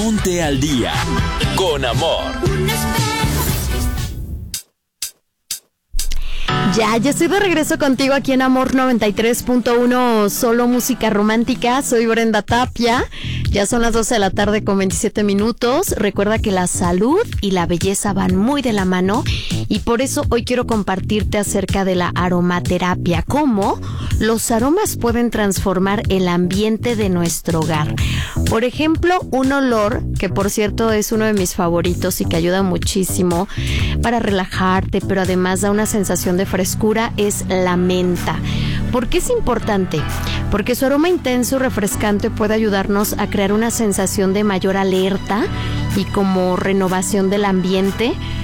Ponte al día con Amor. Ya estoy de regreso contigo aquí en Amor 93.1, solo música romántica. Soy Brenda Tapia. Ya son las 12 de la tarde con 27 minutos. Recuerda que la salud y la belleza van muy de la mano y por eso hoy quiero compartirte acerca de la aromaterapia. Cómo los aromas pueden transformar el ambiente de nuestro hogar. Por ejemplo, un olor que por cierto es uno de mis favoritos y que ayuda muchísimo para relajarte, pero además da una sensación de frescura, es la menta. ¿Por qué es importante? Porque su aroma intenso y refrescante puede ayudarnos a crear una sensación de mayor alerta y como renovación del ambiente,